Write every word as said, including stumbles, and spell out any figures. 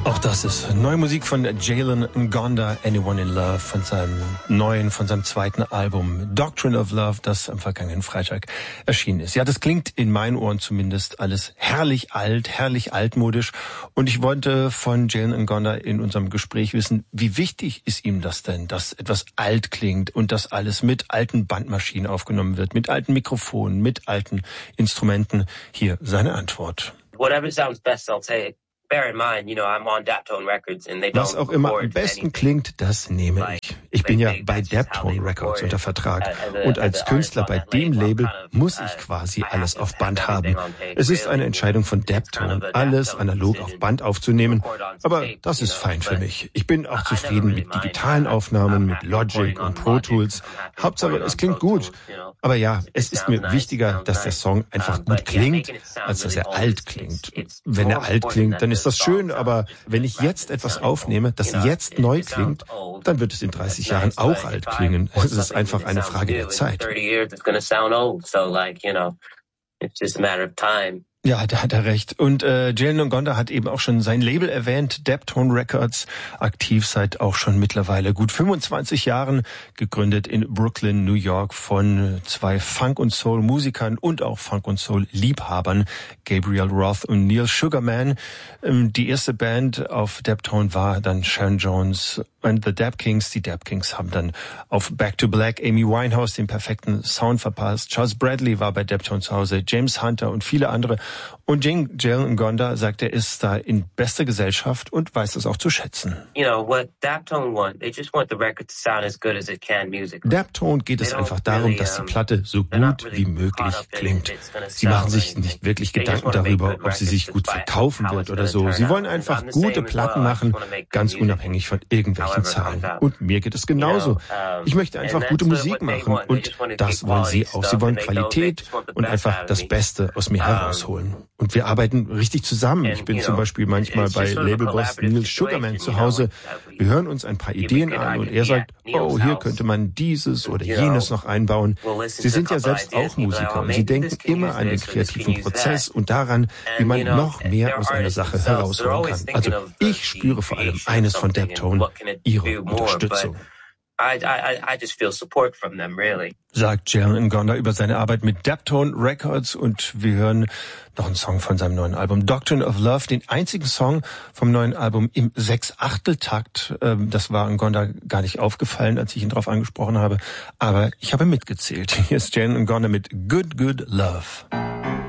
Auch das ist neue Musik von Jalen Ngonda, Anyone in Love, von seinem neuen, von seinem zweiten Album Doctrine of Love, das am vergangenen Freitag erschienen ist. Ja, das klingt in meinen Ohren zumindest alles herrlich alt, herrlich altmodisch. Und ich wollte von Jalen Ngonda in unserem Gespräch wissen, wie wichtig ist ihm das denn, dass etwas alt klingt und das alles mit alten Bandmaschinen aufgenommen wird, mit alten Mikrofonen, mit alten Instrumenten. Hier seine Antwort. Whatever sounds best, I'll take. Was auch immer am besten klingt, das nehme ich. Ich bin ja bei Daptone Records unter Vertrag. Und als Künstler bei dem Label muss ich quasi alles auf Band haben. Es ist eine Entscheidung von Daptone, alles analog auf Band aufzunehmen. Aber das ist fein für mich. Ich bin auch zufrieden mit digitalen Aufnahmen, mit Logic und Pro Tools. Hauptsache, es klingt gut. Aber ja, es ist mir wichtiger, dass der Song einfach gut klingt, als dass er alt klingt. Wenn er alt klingt, dann ist das schön, aber wenn ich jetzt etwas aufnehme, das jetzt neu klingt, dann wird es in dreißig Jahren auch alt klingen. Es ist einfach eine Frage der Zeit. Ja, da hat er recht. Und äh, Jalen Ngonda hat eben auch schon sein Label erwähnt, Daptone Records, aktiv seit auch schon mittlerweile gut fünfundzwanzig Jahren, gegründet in Brooklyn, New York, von zwei Funk- und Soul-Musikern und auch Funk- und Soul-Liebhabern, Gabriel Roth und Neil Sugarman. Ähm, die erste Band auf Daptone war dann Sharon Jones and the Dap Kings. Die Dap Kings haben dann auf Back to Black Amy Winehouse den perfekten Sound verpasst. Charles Bradley war bei Daptone zu Hause, James Hunter und viele andere. Und Jalen Ngonda sagt, er ist da in bester Gesellschaft und weiß es auch zu schätzen. Daptone geht es einfach darum, dass die Platte so gut wie möglich klingt. Sie machen sich nicht wirklich Gedanken darüber, ob sie sich gut verkaufen wird oder so. Sie wollen einfach gute Platten machen, ganz unabhängig von irgendwelchen Zahlen. Und mir geht es genauso. Ich möchte einfach gute Musik machen und das wollen sie auch. Sie wollen Qualität und einfach das Beste aus mir herausholen. Und wir arbeiten richtig zusammen. Ich bin zum Beispiel manchmal bei Labelboss Neil Sugarman zu Hause. Wir hören uns ein paar Ideen an und er sagt, oh, hier könnte man dieses oder jenes noch einbauen. Sie sind ja selbst auch Musiker und sie denken immer an den kreativen Prozess und daran, wie man noch mehr aus einer Sache herausholen kann. Also ich spüre vor allem eines von Daptone, ihre Unterstützung. I, I, I just feel support from them, really. Sagt Jalen Ngonda über seine Arbeit mit Daptone Records und wir hören noch einen Song von seinem neuen Album Doctrine of Love, den einzigen Song vom neuen Album im Sechs-Achtel-Takt. Das war Ngonda gar nicht aufgefallen, als ich ihn darauf angesprochen habe, aber ich habe mitgezählt. Hier ist Jalen Ngonda mit Good Good Love.